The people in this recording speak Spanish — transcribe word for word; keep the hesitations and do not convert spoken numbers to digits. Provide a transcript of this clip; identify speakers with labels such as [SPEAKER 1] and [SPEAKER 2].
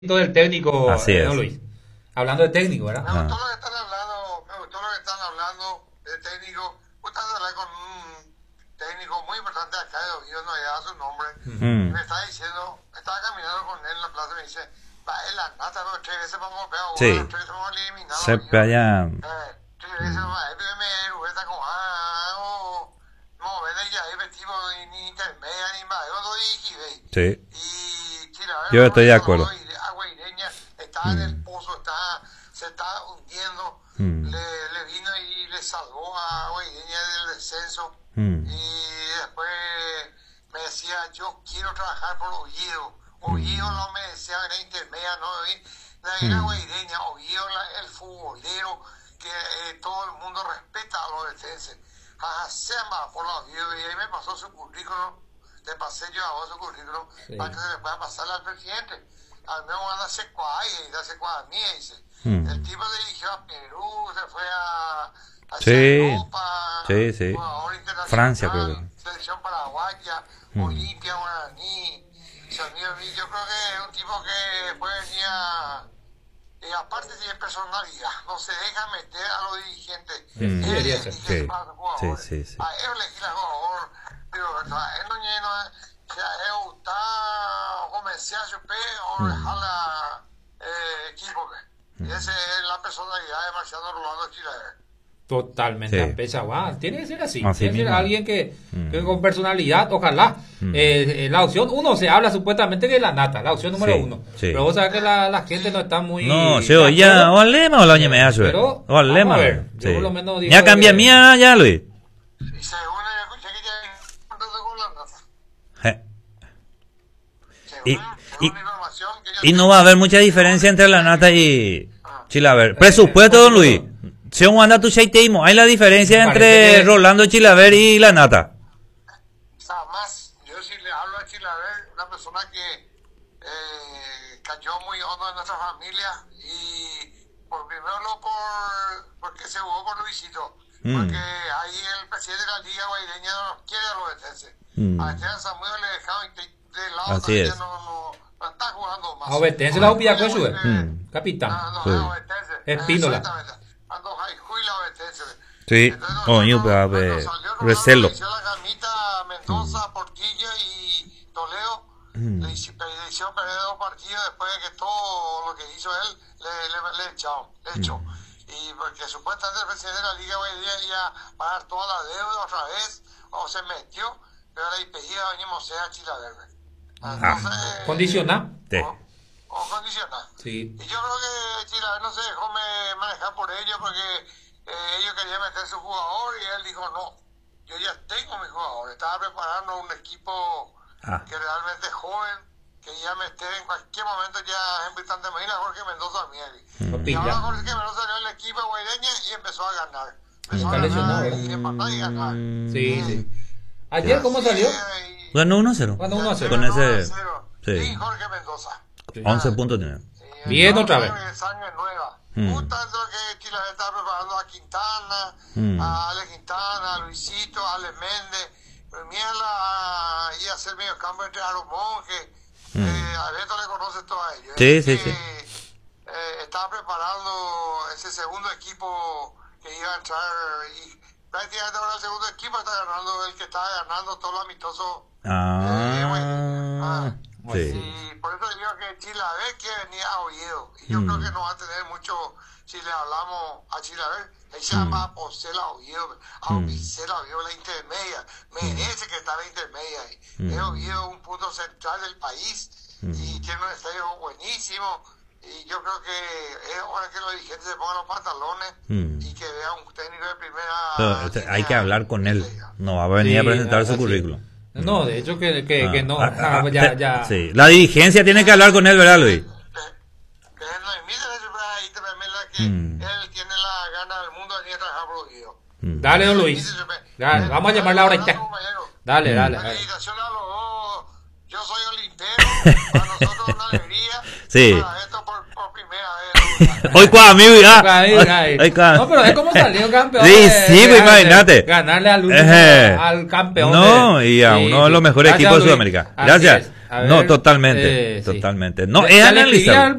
[SPEAKER 1] del técnico,
[SPEAKER 2] Así
[SPEAKER 1] eh,
[SPEAKER 2] es.
[SPEAKER 1] don Luis. Hablando de técnico, ¿verdad?
[SPEAKER 3] Me gustó
[SPEAKER 2] Ah.
[SPEAKER 3] lo que están hablando, me gustó lo que están hablando de técnico. Justo hablar con un técnico muy importante acá de Oviedo, no llegaba su nombre.
[SPEAKER 2] Mm.
[SPEAKER 3] Y me estaba diciendo, estaba caminando con él en la plaza y me dice, va, es la nata, pero tres veces vamos a pegar,
[SPEAKER 2] Sí.
[SPEAKER 3] bueno, tres veces vamos a eliminar.
[SPEAKER 2] Se pega.
[SPEAKER 3] Eh, tres veces vamos a ver, me está como, ah, o, no, ven ya, ahí tipo ni intermedia, ni más, yo no dije, ve.
[SPEAKER 2] Sí.
[SPEAKER 3] Y Chile, a ver,
[SPEAKER 2] Yo estoy de acuerdo.
[SPEAKER 3] Agua Ireña está en el pozo, está, se está hundiendo.
[SPEAKER 2] Mm.
[SPEAKER 3] Le, le vino y le salvó a Agua Ireña del descenso.
[SPEAKER 2] Mm.
[SPEAKER 3] Y después me decía, yo quiero trabajar por Oviedo. Oviedo no me decía, era intermedia, no, la era
[SPEAKER 2] Mm.
[SPEAKER 3] Agua Ireña, Oviedo la- el futbolero que eh, todo el mundo respeta a los defensores. Hacemos por los Oviedo, y ahí me pasó su currículum. Le pasé yo a vos su currículum
[SPEAKER 1] Sí.
[SPEAKER 3] para que se le pueda pasar al presidente. Al menos van a hacer cuadra y hace cuadra mía, dice.
[SPEAKER 2] Mm.
[SPEAKER 3] El tipo dirigió a Perú, se fue a, a
[SPEAKER 2] Sí.
[SPEAKER 3] Europa,
[SPEAKER 2] Sí, sí.
[SPEAKER 3] jugador internacional,
[SPEAKER 2] Francia, creo que.
[SPEAKER 3] selección paraguaya,
[SPEAKER 2] Mm.
[SPEAKER 3] Olimpia, Guaraní. Sonido, yo creo que es un tipo que después venía. Y aparte tiene personalidad, no se deja meter a los dirigentes.
[SPEAKER 1] Sí,
[SPEAKER 2] Mm.
[SPEAKER 3] Él
[SPEAKER 1] debería
[SPEAKER 3] elige
[SPEAKER 1] ser.
[SPEAKER 2] Sí.
[SPEAKER 3] para los jugadores.
[SPEAKER 2] Sí, sí, sí.
[SPEAKER 3] A él elige al jugador, pero ¿verdad? Él no lleno, o sea, él está comercial, o
[SPEAKER 2] Mm.
[SPEAKER 3] dejarla eh, equipo. Y esa es la personalidad de Marciano Rolando Chilaver.
[SPEAKER 1] Totalmente
[SPEAKER 2] Sí.
[SPEAKER 1] a pecha, guau, tiene que ser así,
[SPEAKER 2] Así
[SPEAKER 1] tiene que ser
[SPEAKER 2] mismo.
[SPEAKER 1] alguien que,
[SPEAKER 2] Mm.
[SPEAKER 1] que con personalidad, ojalá.
[SPEAKER 2] Mm.
[SPEAKER 1] Eh, eh, la opción uno se habla supuestamente que es la nata, la opción número
[SPEAKER 2] Sí,
[SPEAKER 1] uno.
[SPEAKER 2] sí.
[SPEAKER 1] Pero vos sabés que la, la gente no está muy.
[SPEAKER 2] No,
[SPEAKER 1] de
[SPEAKER 2] sí, o ya,
[SPEAKER 1] acuerdo.
[SPEAKER 2] o al lema o la oña me hace.
[SPEAKER 1] Pero,
[SPEAKER 2] O al
[SPEAKER 1] vamos
[SPEAKER 2] lema.
[SPEAKER 1] a ver, yo
[SPEAKER 2] Sí.
[SPEAKER 1] por lo menos digo
[SPEAKER 2] Ya cambia
[SPEAKER 1] que-
[SPEAKER 2] mía, ya, Luis.
[SPEAKER 3] Y según yo escuché que ya hay contrato con la NASA.
[SPEAKER 2] Je.
[SPEAKER 3] Según,
[SPEAKER 2] Y-
[SPEAKER 3] según
[SPEAKER 2] y-
[SPEAKER 3] la información que yo
[SPEAKER 2] Y no
[SPEAKER 3] tengo.
[SPEAKER 2] va a haber mucha diferencia entre la nata y Chilaver. Presupuesto, don Luis. Si un anda tu seiteimo, hay la diferencia
[SPEAKER 1] Me
[SPEAKER 2] entre
[SPEAKER 1] parece que-
[SPEAKER 2] Rolando Chilaver y la nata.
[SPEAKER 3] Jamás. Yo si le hablo a Chilaver, una persona que eh, cayó muy hondo en nuestra familia y por primero lo por porque se jugó con Luisito.
[SPEAKER 2] Mm.
[SPEAKER 3] Porque ahí el presidente de la Liga Guaireña no nos quiere a los defensores.
[SPEAKER 2] Mm.
[SPEAKER 3] A Esteban Samuel le dejaron y te- de lado
[SPEAKER 2] Así
[SPEAKER 3] también
[SPEAKER 2] es.
[SPEAKER 3] no, no, no está jugando más.
[SPEAKER 1] A Obetense la upilla con su-
[SPEAKER 2] Mm.
[SPEAKER 1] Capitán.
[SPEAKER 3] No, no,
[SPEAKER 2] Sí.
[SPEAKER 3] no, Obetense.
[SPEAKER 1] Espínola.
[SPEAKER 3] Exactamente. Ando Jaijuy la Obetense.
[SPEAKER 2] Sí.
[SPEAKER 3] Entonces,
[SPEAKER 2] Coño,
[SPEAKER 3] nosotros,
[SPEAKER 2] pues, a
[SPEAKER 3] cuando
[SPEAKER 2] ver,
[SPEAKER 3] salió Rolando,
[SPEAKER 2] recelo.
[SPEAKER 3] le hicieron la camita Mendoza, Portillo y Toledo.
[SPEAKER 2] Mm.
[SPEAKER 3] Le, hici- le hicieron perder dos partidos después de que todo lo que hizo él le, le, le echaron, le echó.
[SPEAKER 2] Mm.
[SPEAKER 3] Y porque supuestamente el presidente de la Liga hoy día iba a pagar toda la deuda otra vez, o se metió, pero la I P I venimos a Chile Verde. Entonces,
[SPEAKER 1] Condicionar.
[SPEAKER 2] Sí.
[SPEAKER 3] O, o condicionar.
[SPEAKER 1] Sí.
[SPEAKER 3] Y yo creo que Chile no se dejó me- manejar por ellos porque eh, ellos querían meter su jugador y él dijo no, yo ya tengo mi jugador. Estaba preparando un equipo
[SPEAKER 2] Ah.
[SPEAKER 3] que realmente es joven, que iba a meter en cualquier momento ya en Vitante Medina Jorge Mendoza Mieri. Y
[SPEAKER 1] Opilla.
[SPEAKER 3] ahora Jorge Mendoza salió el equipo guaireña y empezó a ganar. Empezó
[SPEAKER 1] Está
[SPEAKER 3] a
[SPEAKER 1] lesionado,
[SPEAKER 3] ganar
[SPEAKER 1] ¿verdad?
[SPEAKER 3] y empatar y ganar.
[SPEAKER 1] Sí, sí. Ayer, ¿cómo salió?
[SPEAKER 3] Y-
[SPEAKER 2] Ganó uno a cero.
[SPEAKER 1] Ganó uno a cero.
[SPEAKER 2] Con ese.
[SPEAKER 3] Sí.
[SPEAKER 2] Sí.
[SPEAKER 3] Jorge Mendoza.
[SPEAKER 2] once puntos tiene.
[SPEAKER 3] Sí,
[SPEAKER 1] Bien,
[SPEAKER 3] no,
[SPEAKER 1] otra vez.
[SPEAKER 3] de sangre nueva.
[SPEAKER 2] Mm.
[SPEAKER 3] Justo lo que Chile está preparando a Quintana,
[SPEAKER 2] Mm.
[SPEAKER 3] a Ale Quintana, a Luisito, a Ale Méndez. Miela y hacer medio campo entre Aaron Monge.
[SPEAKER 2] Mm.
[SPEAKER 3] Eh, a Beto le conoce todo a ellos.
[SPEAKER 2] Sí,
[SPEAKER 3] Es
[SPEAKER 2] sí,
[SPEAKER 3] que,
[SPEAKER 2] sí.
[SPEAKER 3] eh, estaba preparando ese segundo equipo que iba a entrar y prácticamente ahora el segundo equipo está ganando el que estaba ganando todo lo amistoso. Eh, bueno,
[SPEAKER 2] Ah.
[SPEAKER 3] ah.
[SPEAKER 2] Sí.
[SPEAKER 3] Y por eso digo que Chilaver que venía a Oviedo. Y yo
[SPEAKER 2] Mm.
[SPEAKER 3] creo que no va a tener mucho, si le hablamos a Chilaver, él se llama a Porcela Oviedo, a
[SPEAKER 2] Mm.
[SPEAKER 3] Ovicela Oviedo, la intermedia. Merece que está la intermedia ahí.
[SPEAKER 2] Mm.
[SPEAKER 3] Es Oviedo un punto central del país y tiene un estadio buenísimo. Y yo creo que es hora que los dirigentes se pongan los pantalones
[SPEAKER 2] Mm.
[SPEAKER 3] y que vean un técnico de primera.
[SPEAKER 2] Pero, este, hay
[SPEAKER 3] línea
[SPEAKER 2] que hablar con él.
[SPEAKER 3] liga.
[SPEAKER 2] No va a venir a
[SPEAKER 1] Sí,
[SPEAKER 2] presentar su
[SPEAKER 1] así.
[SPEAKER 2] currículum.
[SPEAKER 1] No, de hecho que, que,
[SPEAKER 2] Ah,
[SPEAKER 1] que no.
[SPEAKER 2] ah,
[SPEAKER 1] Ah,
[SPEAKER 2] ah,
[SPEAKER 1] ya,
[SPEAKER 2] te-
[SPEAKER 1] ya.
[SPEAKER 2] Sí. La dirigencia tiene que hablar con él, ¿verdad, Luis?
[SPEAKER 3] Que, que él no imita de su ahí también la que
[SPEAKER 2] Mm.
[SPEAKER 3] él tiene la gana del mundo de venir a trabajar por Oviedo.
[SPEAKER 2] Mm.
[SPEAKER 1] Dale, don Luis. Dale, vamos a llamarla ahora ya. Dale, dale.
[SPEAKER 3] La
[SPEAKER 1] dale.
[SPEAKER 3] felicitación a los dos. Yo soy olintero, para nosotros una alegría.
[SPEAKER 2] Sí.
[SPEAKER 3] Para esto por, por primera vez.
[SPEAKER 2] Hoy con amigos, ah.
[SPEAKER 1] Ahí, ahí.
[SPEAKER 2] Hoy con-
[SPEAKER 1] No, pero es como salió campeón.
[SPEAKER 2] Sí,
[SPEAKER 1] de-
[SPEAKER 2] sí,
[SPEAKER 1] de-
[SPEAKER 2] pues,
[SPEAKER 1] de-
[SPEAKER 2] imagínate.
[SPEAKER 1] Ganarle al último,
[SPEAKER 2] Ejé.
[SPEAKER 1] al campeón.
[SPEAKER 2] No,
[SPEAKER 1] de-
[SPEAKER 2] y a
[SPEAKER 1] sí,
[SPEAKER 2] uno de
[SPEAKER 1] sí.
[SPEAKER 2] los mejores
[SPEAKER 1] Gracias,
[SPEAKER 2] equipos de
[SPEAKER 1] Luis.
[SPEAKER 2] Sudamérica.
[SPEAKER 1] Así
[SPEAKER 2] Gracias.
[SPEAKER 1] es. A
[SPEAKER 2] No,
[SPEAKER 1] ver,
[SPEAKER 2] totalmente,
[SPEAKER 1] eh, sí.
[SPEAKER 2] totalmente. No,
[SPEAKER 1] Ya
[SPEAKER 2] es
[SPEAKER 1] le escribí
[SPEAKER 2] analizable.
[SPEAKER 1] al